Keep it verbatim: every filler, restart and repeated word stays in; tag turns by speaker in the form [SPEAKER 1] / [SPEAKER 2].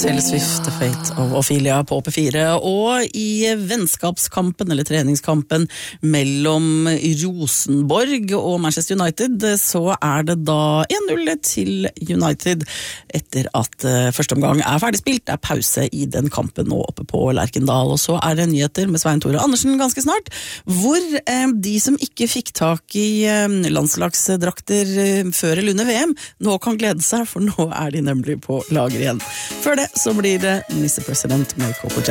[SPEAKER 1] Taylor Swift, The Fate of Ophelia på P fire, og i vennskapskampen, eller treningskampen, mellom Rosenborg og Manchester United, så er det da en null til United, etter at første omgang er ferdig spilt. Det er pause i den kampen nå oppe på Lerkendal, og så er det nyheter med Svein Tore Andersen ganske snart, hvor eh, de som ikke fikk tak i eh, landslagsdrakter eh, før eller under V M, nå kan glede seg, for nå er de nemlig på lager igjen. Før det så blir det mister President med Coco Jam.